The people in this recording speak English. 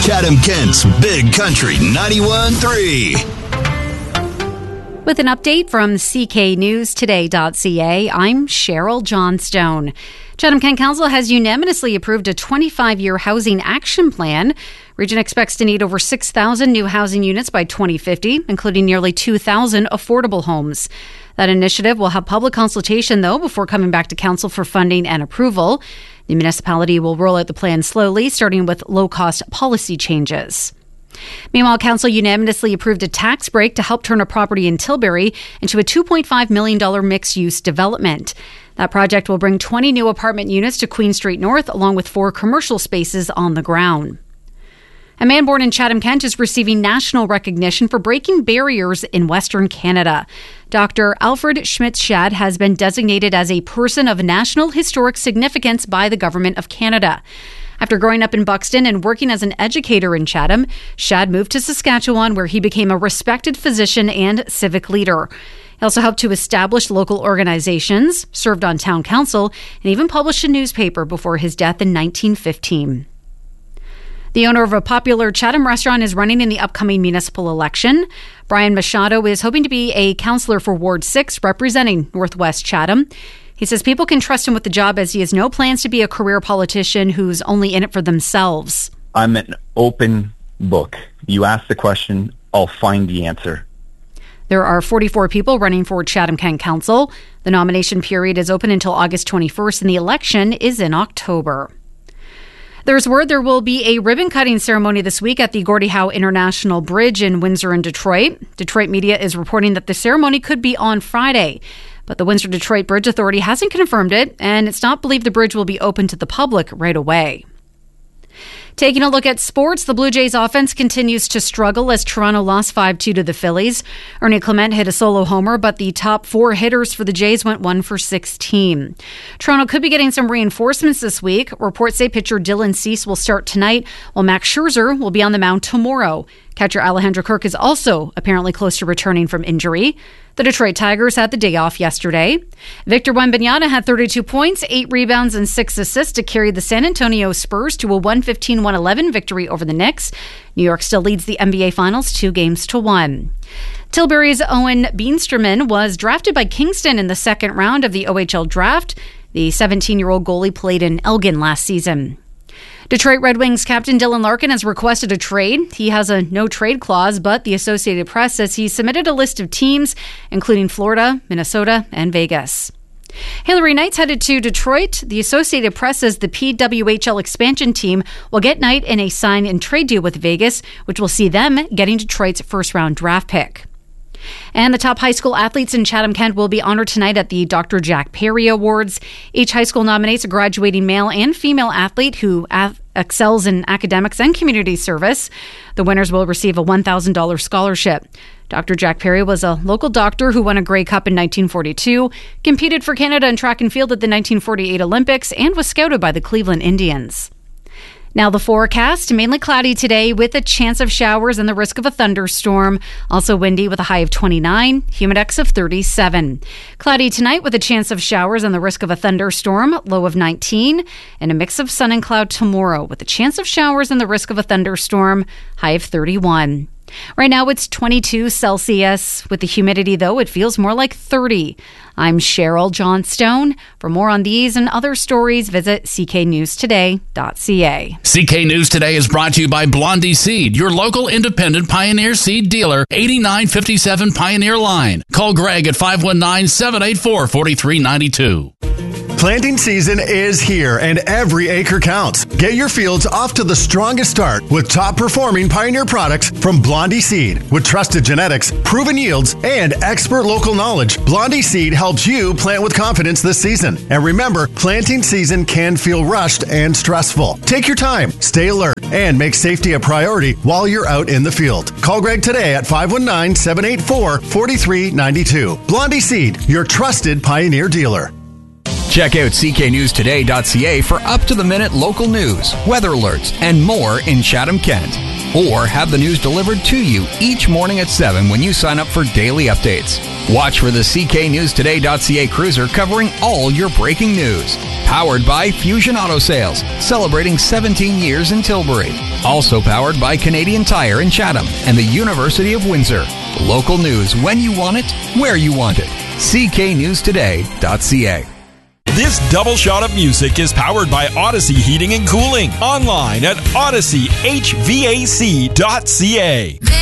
Chatham-Kent's Big Country 91.3. With an update from CKNewsToday.ca, I'm Cheryl Johnstone. Chatham-Kent Council has unanimously approved a 25-year housing action plan. Region expects to need over 6,000 new housing units by 2050, including nearly 2,000 affordable homes. That initiative will have public consultation, though, before coming back to council for funding and approval. The municipality will roll out the plan slowly, starting with low-cost policy changes. Meanwhile, council unanimously approved a tax break to help turn a property in Tilbury into a $2.5 million mixed-use development. That project will bring 20 new apartment units to Queen Street North, along with 4 commercial spaces on the ground. A man born in Chatham-Kent is receiving national recognition for breaking barriers in Western Canada. Dr. Alfred Schmitz-Shad has been designated as a person of national historic significance by the Government of Canada. After growing up in Buxton and working as an educator in Chatham, Shad moved to Saskatchewan, where he became a respected physician and civic leader. He also helped to establish local organizations, served on town council, and even published a newspaper before his death in 1915. The owner of a popular Chatham restaurant is running in the upcoming municipal election. Brian Machado is hoping to be a councillor for Ward 6, representing Northwest Chatham. He says people can trust him with the job as he has no plans to be a career politician who's only in it for themselves. I'm an open book. You ask the question, I'll find the answer. There are 44 people running for Chatham-Kent Council. The nomination period is open until August 21st, and the election is in October. There's word there will be a ribbon-cutting ceremony this week at the Gordie Howe International Bridge in Windsor and Detroit. Detroit media is reporting that the ceremony could be on Friday, but the Windsor-Detroit Bridge Authority hasn't confirmed it, and it's not believed the bridge will be open to the public right away. Taking a look at sports, the Blue Jays offense continues to struggle as Toronto lost 5-2 to the Phillies. Ernie Clement hit a solo homer, but the top 4 hitters for the Jays went 1 for 16. Toronto could be getting some reinforcements this week. Reports say pitcher Dylan Cease will start tonight, while Max Scherzer will be on the mound tomorrow. Catcher Alejandro Kirk is also apparently close to returning from injury. The Detroit Tigers had the day off yesterday. Victor Wembanyama had 32 points, 8 rebounds, and 6 assists to carry the San Antonio Spurs to a 115-111 victory over the Knicks. New York still leads the NBA Finals 2-1. Tilbury's Owen Beensterman was drafted by Kingston in the second round of the OHL draft. The 17-year-old goalie played in Elgin last season. Detroit Red Wings captain Dylan Larkin has requested a trade. He has a no-trade clause, but the Associated Press says he submitted a list of teams, including Florida, Minnesota, and Vegas. Hillary Knight's headed to Detroit. The Associated Press says the PWHL expansion team will get Knight in a sign and trade deal with Vegas, which will see them getting Detroit's first-round draft pick. And the top high school athletes in Chatham-Kent will be honored tonight at the Dr. Jack Perry Awards. Each high school nominates a graduating male and female athlete who excels in academics and community service. The winners will receive a $1,000 scholarship. Dr. Jack Perry was a local doctor who won a Grey Cup in 1942, competed for Canada in track and field at the 1948 Olympics, and was scouted by the Cleveland Indians. Now the forecast, mainly cloudy today with a chance of showers and the risk of a thunderstorm. Also windy with a high of 29, humidex of 37. Cloudy tonight with a chance of showers and the risk of a thunderstorm, low of 19. And a mix of sun and cloud tomorrow with a chance of showers and the risk of a thunderstorm, high of 31. Right now it's 22 Celsius. With the humidity, though, it feels more like 30. I'm Cheryl Johnstone. For more on these and other stories, visit cknewstoday.ca. CK News Today is brought to you by Blondie Seed, your local independent Pioneer seed dealer, 8957 Pioneer Line. Call Greg at 519-784-4392. Planting season is here and every acre counts. Get your fields off to the strongest start with top performing Pioneer products from Blondie Seed. With trusted genetics, proven yields, and expert local knowledge, Blondie Seed helps you plant with confidence this season. And remember, planting season can feel rushed and stressful. Take your time, stay alert, and make safety a priority while you're out in the field. Call Greg today at 519-784-4392. Blondie Seed, your trusted Pioneer dealer. Check out cknewstoday.ca for up-to-the-minute local news, weather alerts, and more in Chatham-Kent. Or have the news delivered to you each morning at 7 when you sign up for daily updates. Watch for the cknewstoday.ca cruiser covering all your breaking news. Powered by Fusion Auto Sales, celebrating 17 years in Tilbury. Also powered by Canadian Tire in Chatham and the University of Windsor. Local news when you want it, where you want it. cknewstoday.ca. This double shot of music is powered by Odyssey Heating and Cooling. Online at odysseyyhvac.ca.